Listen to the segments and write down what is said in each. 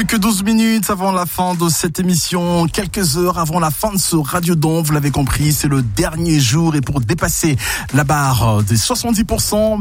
Plus que 12 minutes avant la fin de cette émission, quelques heures avant la fin de ce Radiodon, vous l'avez compris, c'est le dernier jour et pour dépasser la barre des 70%,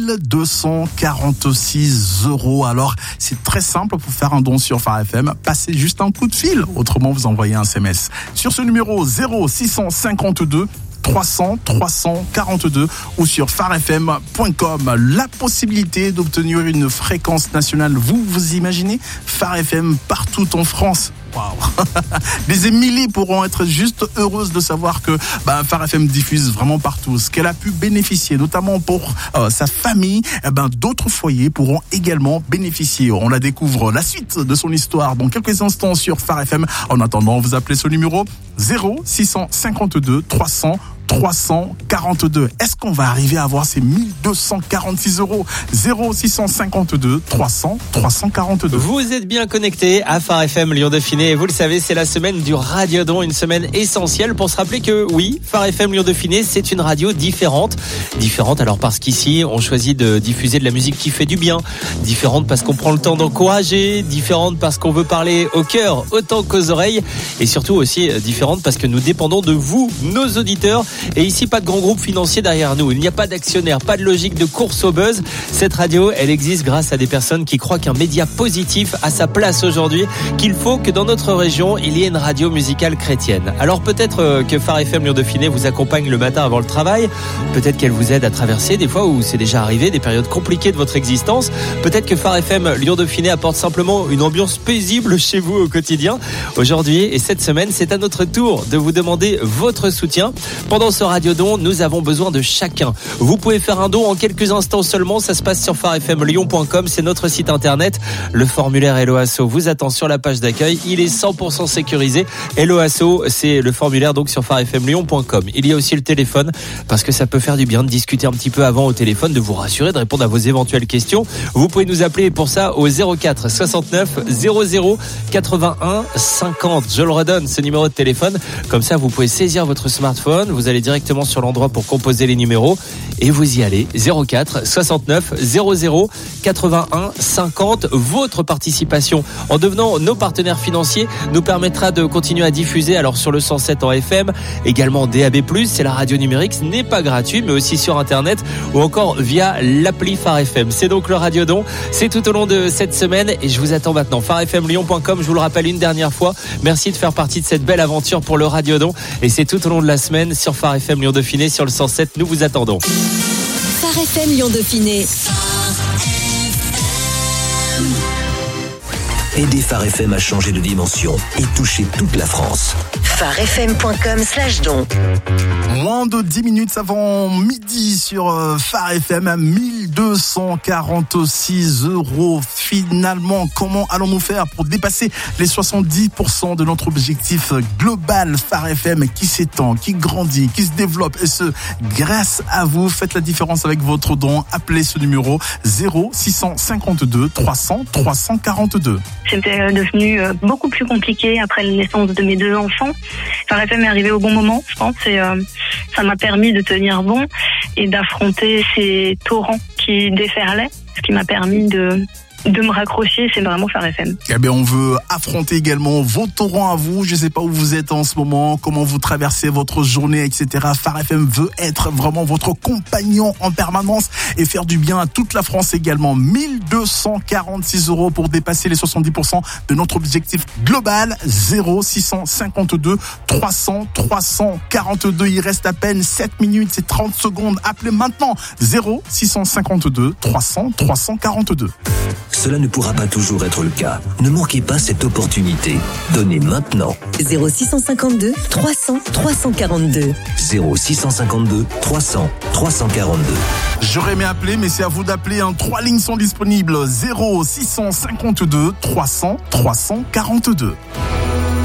1246 €. Alors, c'est très simple pour faire un don sur Phare FM. Passez juste un coup de fil. Autrement, vous envoyez un SMS. Sur ce numéro 0652 300 342 ou sur pharefm.com. La possibilité d'obtenir une fréquence nationale. Vous imaginez Phare FM partout en France. Waouh. Des milliers pourront être juste heureuses de savoir que Phare FM diffuse vraiment partout. Ce qu'elle a pu bénéficier, notamment pour sa famille, d'autres foyers pourront également bénéficier. On la découvre la suite de son histoire dans quelques instants sur Phare FM. En attendant, vous appelez ce numéro 0652 300 342. Est-ce qu'on va arriver à avoir ces 1246 €? 0652 300 342. Vous êtes bien connectés à Phare FM Lyon Dauphiné et vous le savez, c'est la semaine du Radiodon, une semaine essentielle pour se rappeler que oui, Phare FM Lyon Dauphiné, c'est une radio différente. Différente alors parce qu'ici, on choisit de diffuser de la musique qui fait du bien. Différente parce qu'on prend le temps d'encourager. Différente parce qu'on veut parler au cœur autant qu'aux oreilles. Et surtout aussi différente parce que nous dépendons de vous, nos auditeurs. Et ici, pas de grand groupe financier derrière nous. Il n'y a pas d'actionnaire, pas de logique de course au buzz. Cette radio, elle existe grâce à des personnes qui croient qu'un média positif a sa place aujourd'hui, qu'il faut que dans notre région, il y ait une radio musicale chrétienne. Alors peut-être que Phare FM Lyon Dauphiné vous accompagne le matin avant le travail. Peut-être qu'elle vous aide à traverser des fois où c'est déjà arrivé, des périodes compliquées de votre existence. Peut-être que Phare FM Lyon Dauphiné apporte simplement une ambiance paisible chez vous au quotidien. Aujourd'hui et cette semaine, c'est à notre tour de vous demander votre soutien. Pendant ce Radiodon, nous avons besoin de chacun. Vous pouvez faire un don en quelques instants seulement. Ça se passe sur pharefmlyon.com. C'est notre site internet. Le formulaire Hello Asso vous attend sur la page d'accueil. Il est 100% sécurisé. Hello Asso, c'est le formulaire donc sur pharefmlyon.com. Il y a aussi le téléphone parce que ça peut faire du bien de discuter un petit peu avant au téléphone, de vous rassurer, de répondre à vos éventuelles questions. Vous pouvez nous appeler pour ça au 04 69 00 81 50. Je le redonne, ce numéro de téléphone. Comme ça, vous pouvez saisir votre smartphone. Vous allez directement sur l'endroit pour composer les numéros et vous y allez. 04 69 00 81 50. Votre participation en devenant nos partenaires financiers nous permettra de continuer à diffuser alors sur le 107 en FM, également DAB+, c'est la radio numérique, ce n'est pas gratuit mais aussi sur internet ou encore via l'appli Phare FM. C'est donc le Radiodon, c'est tout au long de cette semaine et je vous attends maintenant. pharefmlyon.com, je vous le rappelle une dernière fois. Merci de faire partie de cette belle aventure pour le Radiodon et c'est tout au long de la semaine sur Phare FM Lyon Dauphiné sur le 107. Nous vous attendons. Phare FM Lyon Dauphiné. Aidez Phare FM à changer de dimension et toucher toute la France. pharefm.com/don. Moins de 10 minutes avant midi sur Phare FM à 1246 €. Finalement, comment allons-nous faire pour dépasser les 70% de notre objectif global Phare FM qui s'étend, qui grandit, qui se développe et ce, grâce à vous. Faites la différence avec votre don. Appelez ce numéro 0652 300 342. C'était devenu beaucoup plus compliqué après la naissance de mes deux enfants. Phare FM est arrivé au bon moment, je pense, et ça m'a permis de tenir bon et d'affronter ces torrents qui déferlaient, ce qui m'a permis de me raccrocher, c'est vraiment Phare FM. Eh bien, on veut affronter également vos torrents à vous. Je ne sais pas où vous êtes en ce moment, comment vous traversez votre journée, etc. Phare FM veut être vraiment votre compagnon en permanence et faire du bien à toute la France également. 1246 € pour dépasser les 70% de notre objectif global. 0652 300 342. Il reste à peine 7 minutes et 30 secondes. Appelez maintenant 0652 300 342. Cela ne pourra pas toujours être le cas. Ne manquez pas cette opportunité. Donnez maintenant. 0652 300 342. 0652 300 342. J'aurais aimé appeler, mais c'est à vous d'appeler. 3 lignes sont disponibles. 0652 300 342.